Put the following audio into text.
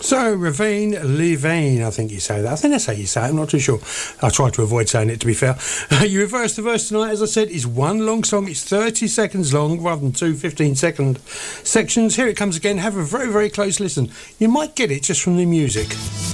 So, Ravine Levine, I think you say that. I think that's how you say it, I'm not too sure. I try to avoid saying it, to be fair. You reverse the verse tonight, as I said, is one long song. It's 30 seconds long rather than two 15-second sections. Here it comes again. Have a very, very close listen. You might get it just from the music.